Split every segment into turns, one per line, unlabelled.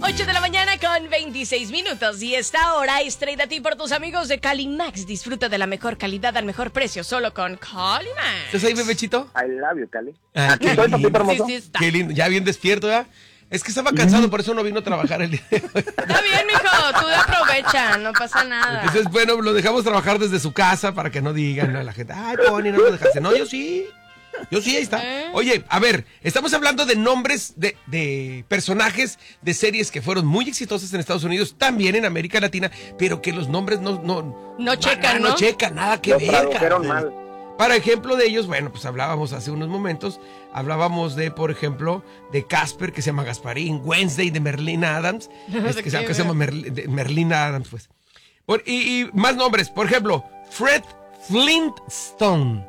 8 de la mañana con 26 minutos. Y esta hora es traída a ti por tus amigos de Calimax. Disfruta de la mejor calidad al mejor precio solo con Calimax.
¿Estás ahí, bebechito?
I love you, Cali.
Aquí
estoy, papito hermoso.
Sí, está.
Qué lindo, ya bien despierto, ¿ya? Es que estaba cansado, por eso no vino a trabajar el día de hoy.
Está bien, mijo, tú aprovecha, no pasa nada.
Entonces, bueno, lo dejamos trabajar desde su casa para que no digan a la gente, ay, Pony, no lo dejaste. No, yo sí, ahí está. Oye, a ver, estamos hablando de nombres de personajes de series que fueron muy exitosas en Estados Unidos, también en América Latina, pero que los nombres no
checan, ¿no?
No checan, nada que
Lo
ver.
tradujeron
cara.
mal.
Para ejemplo de ellos, bueno, pues hablábamos hace unos momentos, hablábamos de, por ejemplo, de Casper, que se llama Gasparín, Wednesday de Merlina Adams, que se llama Merlina Adams, pues. Y más nombres, por ejemplo, Fred Flintstone.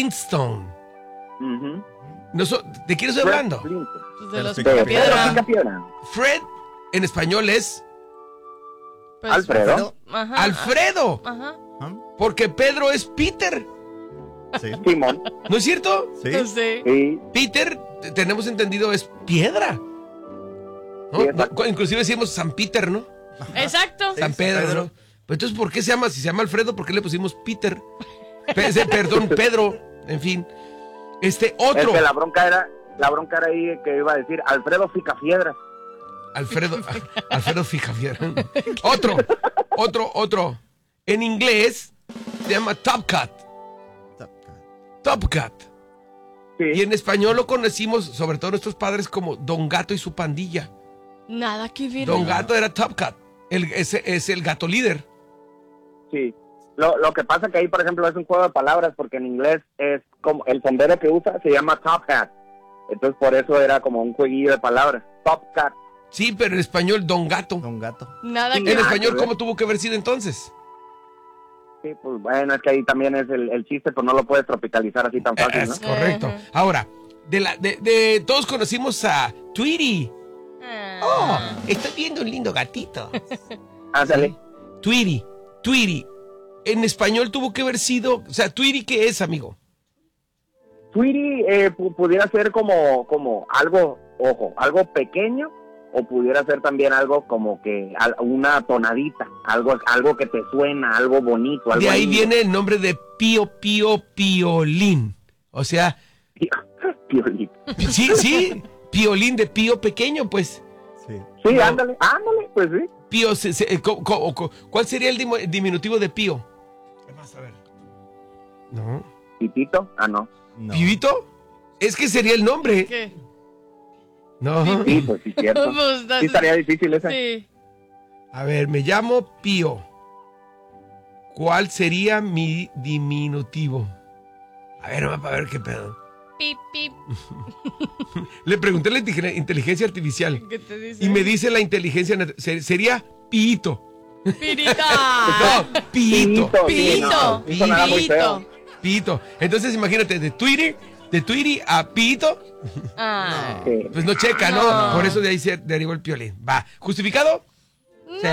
Ujú.
¿De quién estoy hablando?
Pues de los
Pedro
Picapiedra.
Picapiedra.
Fred, en español es
Pues,
Alfredo.
Ajá.
Alfredo,
Ajá.
porque Pedro es Peter,
Sí.
Simón.
¿no es cierto?
Sí.
Pues sí.
Sí.
Peter, tenemos entendido, es piedra. ¿No?
Sí, exacto.
Inclusive decimos San Peter, ¿no?
Exacto.
San Pedro, ¿no? Pero entonces, ¿por qué se llama? Si se llama Alfredo, ¿por qué le pusimos Peter? Perdón, Pedro. En fin. Otro.
Es que la bronca era ahí que iba a decir Alfredo Picapiedra.
Alfredo Fijafiera. Otro. En inglés se llama Top Cat.
Sí.
Y en español lo conocimos, sobre todo nuestros padres, como Don Gato y su pandilla.
Nada que ver.
Don Gato era Top Cat. Ese es el gato líder.
Sí. Lo que pasa que ahí, por ejemplo, es un juego de palabras, porque en inglés es como el sombrero que usa se llama Top Hat. Entonces por eso era como un jueguillo de palabras. Top Cat.
Sí, pero en español Don Gato.
Don Gato.
Nada
Sí,
que
En
ver.
español, ¿cómo tuvo que haber sido entonces?
Sí, pues bueno, es que ahí también es el chiste, pues no lo puedes tropicalizar así tan fácil, ¿no?
Es correcto.
Ajá.
Ahora, todos conocimos a Tweety. Oh, estoy viendo un lindo gatito.
Ándale.
Tweety. En español tuvo que haber sido, o sea, Tweety, ¿qué es, amigo?
Tweety pudiera ser como algo, ojo, algo pequeño, o pudiera ser también algo como que una tonadita, algo que te suena, algo bonito, algo
De ahí
lindo.
viene el nombre de Piolín. O sea,
Piolín.
sí, Piolín de Pío pequeño, pues.
Sí.
Sí,
No.
ándale, pues sí.
Pío, ¿cuál sería el diminutivo de Pío? Vas a ver. ¿No?
Pitito, no.
No.
¿Pibito? Es que sería el nombre.
¿Qué?
No.
Sí, pues sí, cierto.
Pues,
Sí, estaría difícil esa.
Sí.
A ver, me llamo Pío. ¿Cuál sería mi diminutivo? A ver qué pedo.
Pip, pip.
Le pregunté a la inteligencia artificial
¿Qué te dice?
y me dice la inteligencia sería Piito.
Pirita.
No, Piito.
Sí, no, eso sonaba muy feo.
Piito. Entonces imagínate, de Tweety a Piito,
Ah.
Sí.
pues no checa, ¿no?
No.
Por eso de ahí se derivó el Piolín. Va, ¿justificado? Sí.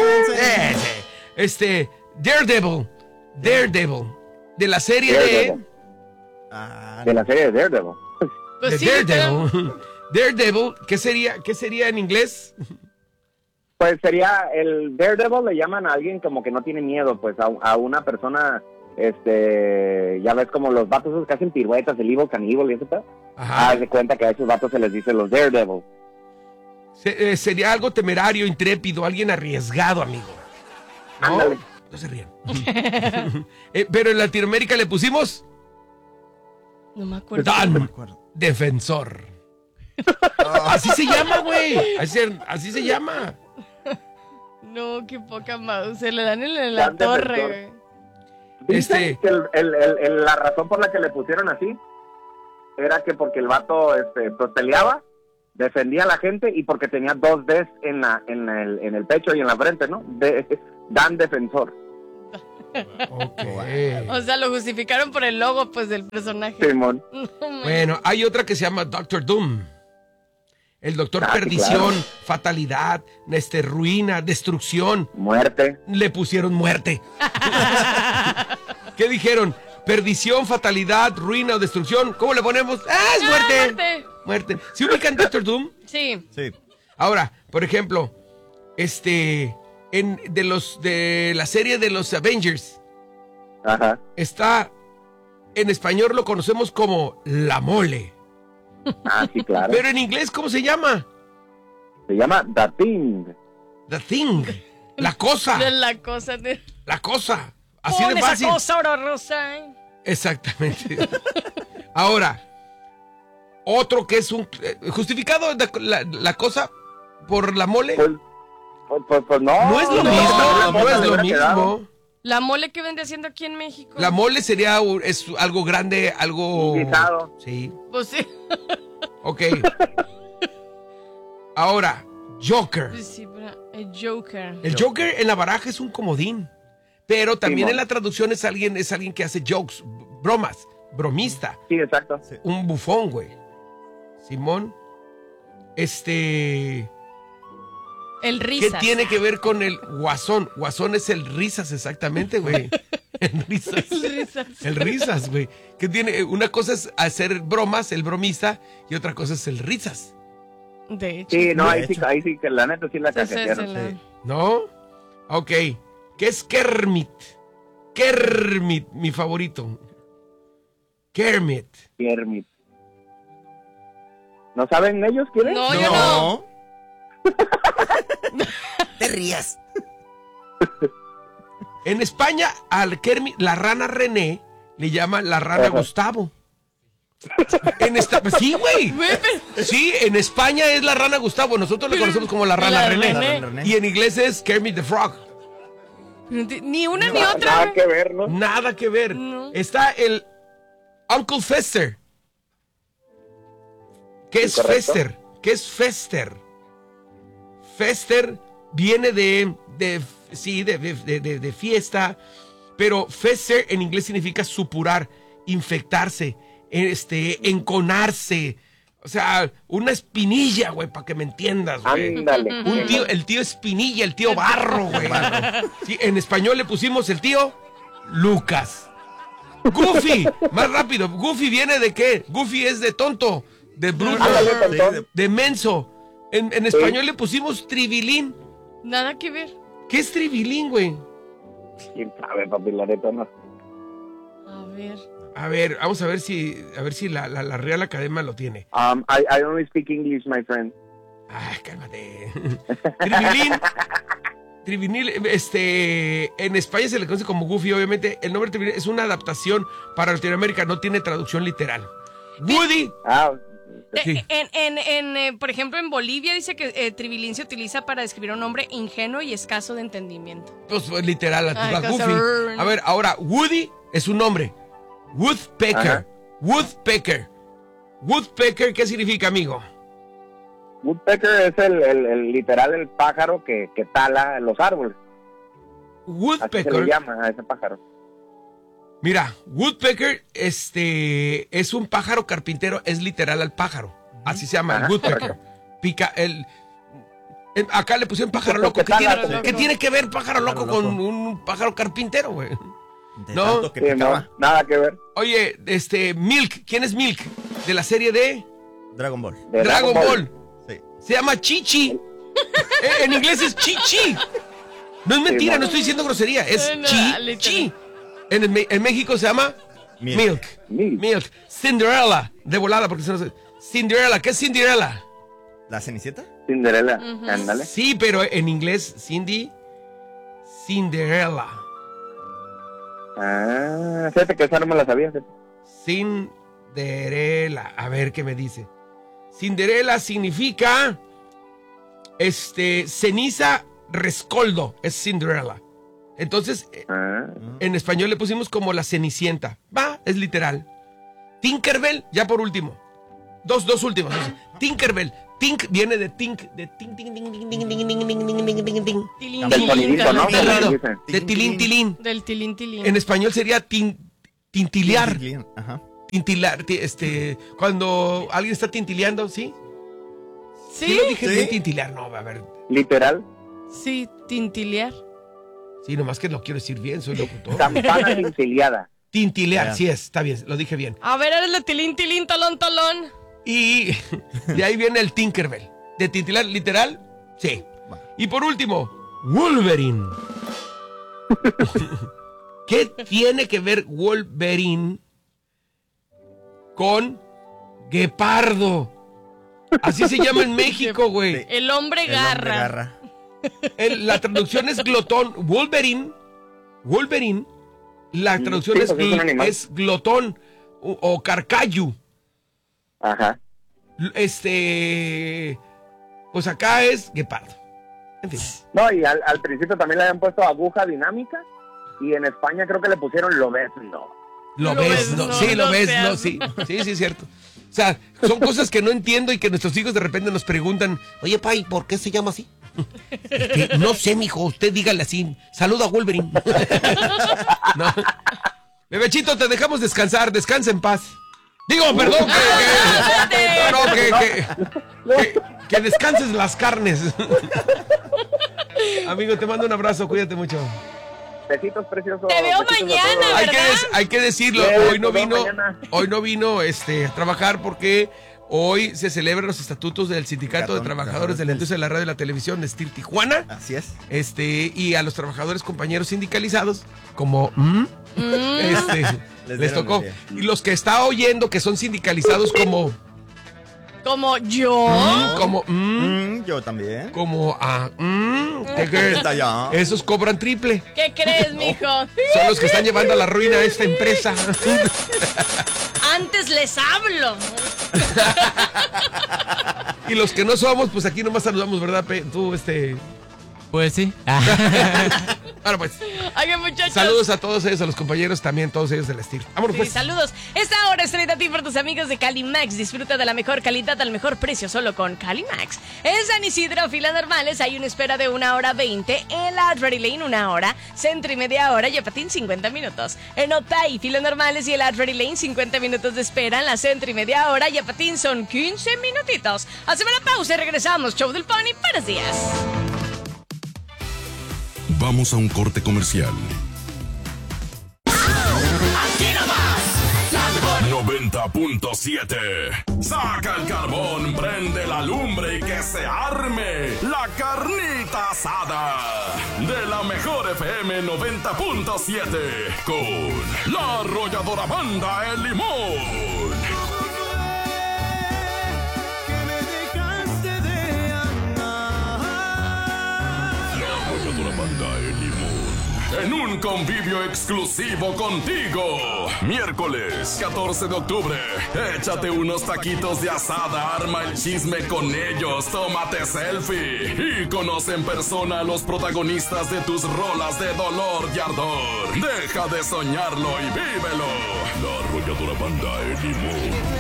Sí. Daredevil. De la serie
Daredevil.
Ah,
De la serie de Daredevil.
Pues
de
sí,
Daredevil. Daredevil, ¿qué sería en inglés?
Pues sería el Daredevil, le llaman a alguien como que no tiene miedo, pues a una persona, ya ves como los vatos esos que hacen piruetas, el Evil Cannibal y eso, ¿tá?
Ajá.
Haz de cuenta que a esos vatos se les dice los Daredevil.
Sería algo temerario, intrépido, alguien arriesgado, amigo. ¿No?
Ándale.
No se rían. Pero en Latinoamérica le pusimos
No me acuerdo.
no me
Dan
acuerdo.
Defensor. Así se llama, güey. Así se llama.
No, qué poca mouse. Se le dan en la
Dan
torre,
defensor.
güey.
Dicen que la razón por la que le pusieron así era que porque el vato pues peleaba, defendía a la gente y porque tenía 2 Ds en el pecho y en la frente, ¿no? Dan Defensor.
Ok.
O sea, lo justificaron por el logo, pues, del personaje.
Simón.
Bueno, hay otra que se llama Doctor Doom. El doctor
Ah, sí,
perdición,
claro.
fatalidad, ruina, destrucción.
Muerte.
Le pusieron muerte. ¿Qué dijeron? Perdición, fatalidad, ruina o destrucción. ¿Cómo le ponemos? ¡Ah, es muerte!
muerte.
Muerte. ¿Sí ubican Doctor Doom?
Sí.
Sí.
Ahora, por ejemplo, de la serie de los Avengers,
Ajá.
está, en español lo conocemos como La Mole.
Ah, sí, claro.
Pero en inglés, ¿cómo se llama?
Se llama The Thing.
The Thing. La cosa.
De la cosa de...
La cosa. Así
Pon
de
esa
fácil.
cosa horrorosa, ¿eh?
Exactamente. Ahora, otro que es un... justificado la cosa por la mole.
Pues no.
No es lo
No,
mismo. No es
le
lo
hubiera quedado.
mismo.
La mole que vendría haciendo aquí en México.
La mole sería es algo grande, algo...
Un guisado.
Sí.
Pues sí.
Ok. Ahora, Joker.
Pues sí, pero el Joker.
El Joker en la baraja es un comodín. Pero también
Simón.
en la traducción es alguien que hace jokes, bromas, bromista.
Sí, exacto.
Un bufón, güey. Simón.
El
¿Qué
risas.
tiene que ver con el guasón? Guasón es el risas, exactamente, güey. El risas.
El risas.
El risas, güey. ¿Qué tiene? Una cosa es hacer bromas, el bromista, y otra cosa es el risas.
De hecho.
Sí, no,
De
ahí sí,
hecho.
ahí sí, que la neta sí la
Ese es
cajetearon.
el-
Sí.
¿No? Ok. ¿Qué es Kermit? Kermit, mi favorito. Kermit.
Kermit. ¿No saben ellos quién es?
No, yo no.
Te rías.
En España, al Kermit, la rana René, le llama la rana
Ajá.
Gustavo. Sí, güey. Sí, en España es la rana Gustavo. Nosotros le conocemos como la rana
La
René.
René.
La René.
Y en inglés es Kermit the Frog.
Ni una ni
Nada
otra.
que ver, ¿no?
Nada que ver.
No.
Está el Uncle Fester. ¿Qué es
correcto.
Fester? ¿Qué es Fester? Fester viene de fiesta, pero Fester en inglés significa supurar, infectarse, enconarse. O sea, una espinilla, güey, para que me entiendas, güey.
Ándale.
El tío Espinilla, el tío Barro, güey. Sí, en español le pusimos el tío Lucas. Goofy, más rápido. Goofy viene de qué? Goofy es de tonto, de bruto,
Ándale,
Sí,
tontón.
de menso. En español le pusimos tribilín.
Nada que ver.
¿Qué es tribilín, güey?
¿Quién sabe, papi? La neta no.
A ver.
A ver, vamos a ver si la Real Academia lo tiene.
I only speak English, my friend.
Ay, cálmate. Tribilín, en España se le conoce como Goofy, obviamente. El nombre Tribilín es una adaptación para Latinoamérica, no tiene traducción literal. Woody,
Ah,
Sí.
Por ejemplo, en Bolivia dice que tribilín se utiliza para describir a un hombre ingenuo y escaso de entendimiento.
pues literal,
Ay,
la
cosa
Goofy.
horrible.
A ver, ahora, Woody es un nombre. Woodpecker.
Ajá.
Woodpecker. Woodpecker, ¿qué significa, amigo?
Woodpecker es el literal el pájaro que tala los árboles. Así se le
Woodpecker.
llama a ese pájaro.
Mira, Woodpecker, es un pájaro carpintero, es literal al pájaro. Así se llama, el
Ajá,
Woodpecker. Pica acá le pusieron pájaro loco.
Porque tala,
¿Qué tiene que ver pájaro loco
Pájaro
con
loco.
un pájaro carpintero, güey?
De
No.
tanto que
Sí,
picaba.
no, nada que ver.
Oye, Milk, ¿quién es Milk? De la serie de
Dragon Ball.
De
Dragon Ball.
Sí.
Se llama Chichi. En inglés es Chichi. No es mentira,
Sí,
no estoy diciendo grosería, es
No,
Chichi. En México se llama
Milk.
Milk. Cinderella, de volada, porque se nos... Cinderella, ¿qué es Cinderella?
¿La Cenicienta?
Cinderella,
Ujú.
ándale.
Sí, pero en inglés, Cinderella.
Ah, fíjate que esa no me la sabía. Fíjate.
Cinderella. A ver qué me dice. Cinderella significa ceniza rescoldo, es Cinderella. Entonces,
Ah,
en español le pusimos como la Cenicienta. Va, es literal. Tinkerbell, ya por último. Dos últimos. Tinkerbell. Tink viene de tink, de ting, ting, ting, ting, ting, ting, ting, ting, ting, ting, ting, ting.
Tilín,
del
tilín,
sonidito, ¿no?
tilín,
Como
Claro.
le dicen.
De tilín, tilín.
Del tilín, tilín.
En español sería tintilear.
Ajá.
Tintilar, cuando alguien está tintileando, ¿sí?
¿Sí?
lo dije
Sí.
bien tintilear, no, a ver.
Literal,
Sí, tintilear.
Sí, nomás que lo quiero decir bien, soy locutor.
campana cinceliada.
Tintilear,
Ya.
sí es, está bien, lo dije bien.
A ver, eres de tilín, tilín, talón, talón.
Y de ahí viene el Tinkerbell. de titilar literal, sí. Y por último, Wolverine. ¿Qué tiene que ver Wolverine con guepardo? Así se llama en México, güey.
El hombre garra.
La traducción es glotón. Wolverine, la traducción es glotón o carcayu.
Ajá.
Pues acá es guepardo. En fin.
No, y al principio también le habían puesto aguja dinámica y en España creo que le pusieron lobezno.
Lobezno, sí, lobezno, sí. Sí, es cierto. O sea, son cosas que no entiendo y que nuestros hijos de repente nos preguntan, oye, Pai, ¿por qué se llama así? No sé, mijo, usted dígale así. Saluda a Wolverine. No. Bebechito, te dejamos descansar, descansa en paz. Digo, perdón, que descanses las carnes.9Amigo, te mando un abrazo, cuídate mucho.
Besitos preciosos.
Te veo mañana, ¿verdad?
Hay que decirlo, hoy no vino a trabajar porque hoy se celebran los estatutos del Sindicato de Trabajadores de la Industria de la Radio y la Televisión de STIR Tijuana.
Así es.
Y a los trabajadores compañeros sindicalizados, como les tocó. Y los que está oyendo que son sindicalizados como
yo.
Yo también.
Como ¿qué crees?
Ya.
Esos cobran triple.
¿Qué crees, mijo?
Son los que están llevando a la ruina a esta empresa.
Antes les hablo.
Y los que no somos, pues aquí nomás saludamos, ¿verdad? Tú,
Pues sí.
Bueno, pues.
Oigan, muchachos.
Saludos a todos ellos, a los compañeros también, todos ellos del STIR. Vámonos, pues.
Saludos. Esta hora es traída a ti por tus amigos de Calimax. Disfruta de la mejor calidad al mejor precio solo con Calimax. En San Isidro, filas normales, hay una espera de 1:20. En la Ready Lane, 1 hora. Centro media hora. Y Apatín, 50 minutos. En Otay, filas normales y en la Ready Lane, 50 minutos de espera. En la Centro media hora. Y Apatín son 15 minutitos. Hacemos la pausa y regresamos. Show del Pony, buenos días.
Vamos a un corte comercial.
Aquí nomás,
90.7. Saca el carbón, prende la lumbre y que se arme la carnita asada. De la mejor FM 90.7. Con la arrolladora Banda El Limón. En un convivio exclusivo contigo. Miércoles 14 de octubre. Échate unos taquitos de asada, arma el chisme con ellos, tómate selfie y conoce en persona a los protagonistas de tus rolas de dolor y ardor. Deja de soñarlo y vívelo. La arrolladora Banda El Limón.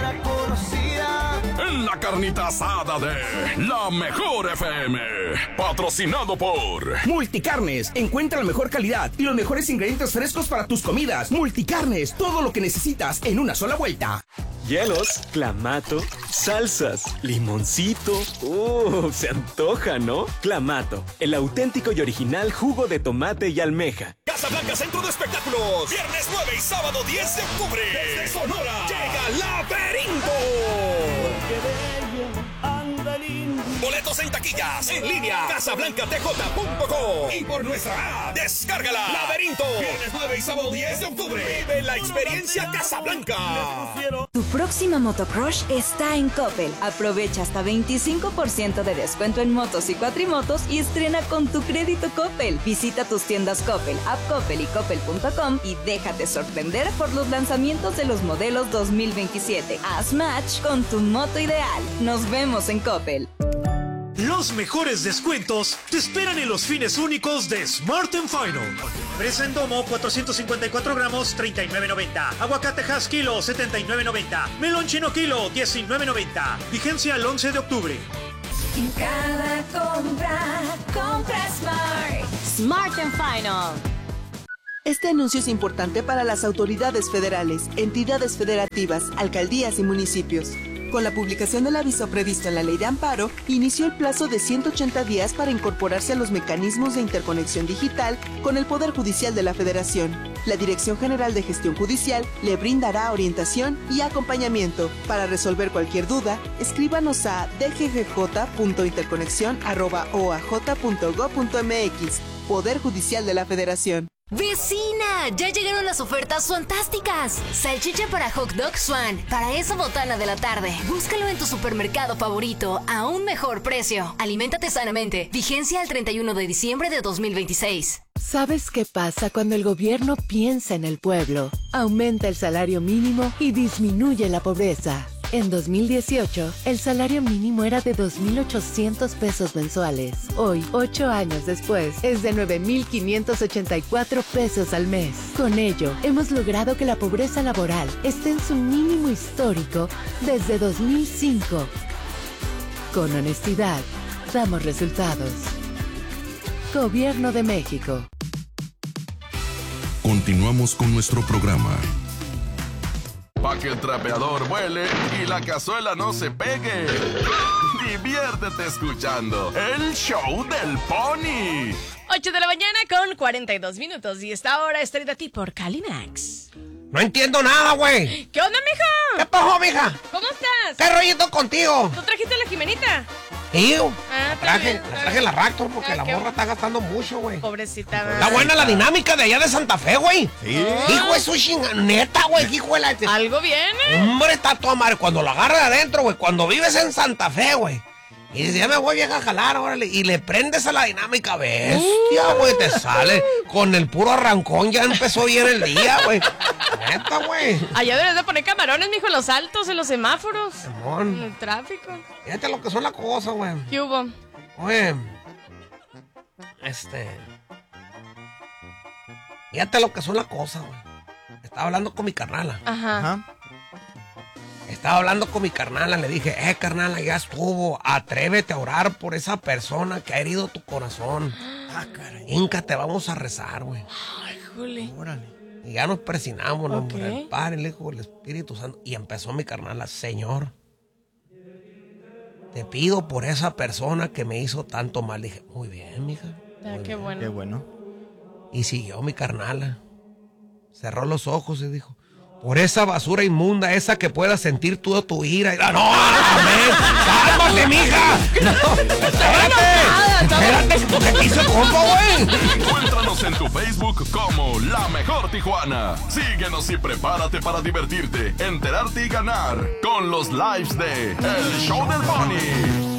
En la carnita asada de La Mejor FM. Patrocinado por
Multicarnes. Encuentra la mejor calidad y los mejores ingredientes frescos para tus comidas. Multicarnes. Todo lo que necesitas en una sola vuelta.
Hielos, clamato, salsas, limoncito. Se antoja, ¿no? Clamato, el auténtico y original jugo de tomate y almeja.
Casablanca Centro de Espectáculos. Viernes 9 y sábado 10 de octubre. Desde Sonora llega Laberinto. Boletos en taquillas, en línea, casablancatj.com y por nuestra app. Descárgala. Laberinto. Viernes 9 y sábado 10 de octubre. Vive la experiencia Casablanca.
Tu próxima motocrush está en Coppel. Aprovecha hasta 25% de descuento en motos y cuatrimotos y estrena con tu crédito Coppel. Visita tus tiendas Coppel, App Coppel y Coppel.com y déjate sorprender por los lanzamientos de los modelos 2027. Haz match con tu moto ideal. Nos vemos en Coppel.
Los mejores descuentos te esperan en los fines únicos de Smart & Final. Fresa en domo, 454 gramos, $39.90. Aguacatejas kilo, $79.90. Melón chino kilo, $19.90. Vigencia el 11 de octubre.
En cada compra Smart.
Smart & Final.
Este anuncio es importante para las autoridades federales, entidades federativas, alcaldías y municipios. Con la publicación del aviso previsto en la Ley de Amparo, inició el plazo de 180 días para incorporarse a los mecanismos de interconexión digital con el Poder Judicial de la Federación. La Dirección General de Gestión Judicial le brindará orientación y acompañamiento. Para resolver cualquier duda, escríbanos a dggj.interconexión@oaj.gov.mx. Poder Judicial de la Federación.
¡Vecina! ¡Ya llegaron las ofertas fantásticas! Salchicha para hot dog Swan, para esa botana de la tarde. Búscalo en tu supermercado favorito a un mejor precio. Aliméntate sanamente. Vigencia al 31 de diciembre de 2026.
¿Sabes qué pasa cuando el gobierno piensa en el pueblo? Aumenta el salario mínimo y disminuye la pobreza. En 2018, el salario mínimo era de 2,800 pesos mensuales. Hoy, 8 años después, es de 9,584 pesos al mes. Con ello, hemos logrado que la pobreza laboral esté en su mínimo histórico desde 2005. Con honestidad, damos resultados. Gobierno de México.
Continuamos con nuestro programa. Pa' que el trapeador vuele y la cazuela no se pegue. Diviértete escuchando el show del Pony.
8 de la mañana con 42 minutos y esta hora es traída a ti por Calimax.
No entiendo nada, güey.
¿Qué onda, mijo?
¿Qué pasó, mija?
¿Cómo estás?
¿Qué rollito contigo?
¿Tú trajiste la Jimenita?
Traje la Raptor porque la morra está gastando mucho, güey.
Pobrecita.
Está buena la dinámica de allá de Santa Fe, güey. Sí. Hijo de su chinganeta, güey. Hijo de la...
Algo viene.
Hombre, está toda madre. Cuando lo agarra de adentro, güey. Cuando vives en Santa Fe, güey. Y dice, ya me voy a jalar, órale. Y le prendes a la dinámica, bestia, güey. Te sale con el puro arrancón. Ya empezó bien el día, güey. Neta, güey.
Allá debes de poner camarones, mijo, en los altos, en los semáforos.
Simón.
En el tráfico.
Fíjate lo que son las cosas, güey.
¿Qué hubo?
Oye, fíjate lo que son las cosas, güey. Estaba hablando con mi carnala.
Ajá.
Estaba hablando con mi carnala, le dije, carnala, ya estuvo. Atrévete a orar por esa persona que ha herido tu corazón. Caray. Híncate, vamos a rezar, güey.
Ay, jole.
Órale. Y ya nos persinamos, hombre, el Padre, el Hijo, el Espíritu Santo. Y empezó mi carnala, Señor, te pido por esa persona que me hizo tanto mal. Dije, muy bien, mija.
Qué bueno.
Qué bueno.
Y siguió mi carnala. Cerró los ojos y dijo, por esa basura inmunda, esa que pueda sentir toda tu ira. ¡No, amén! ¡Cálmate, mija! No, espérate, ¿qué te hizo compa, güey?
Encuéntranos en tu Facebook como La Mejor Tijuana. Síguenos y prepárate para divertirte, enterarte y ganar con los lives de El Show del Pony.